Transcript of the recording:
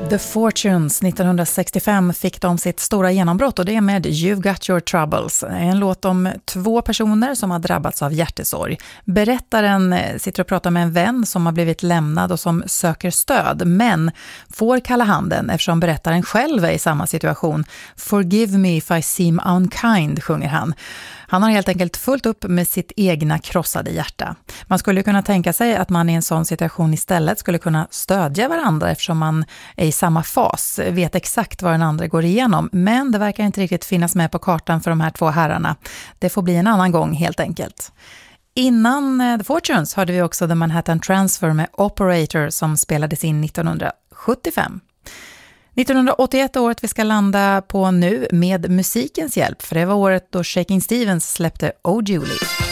The Fortunes 1965 fick de sitt stora genombrott och det är med You've Got Your Troubles. En låt om två personer som har drabbats av hjärtesorg. Berättaren sitter och pratar med en vän som har blivit lämnad och som söker stöd, men får kalla handen eftersom berättaren själv är i samma situation. Forgive me if I seem unkind, sjunger han. Han har helt enkelt fullt upp med sitt egna krossade hjärta. Man skulle kunna tänka sig att man i en sån situation istället skulle kunna stödja varandra eftersom man är i samma fas, vet exakt vad den andra går igenom. Men det verkar inte riktigt finnas med på kartan för de här två herrarna. Det får bli en annan gång helt enkelt. Innan The Fortunes hörde vi också The Manhattan Transfer med Operator som spelades in 1975. 1981 är året vi ska landa på nu med musikens hjälp, för det var året då Shaking Stevens släppte Oh Julie.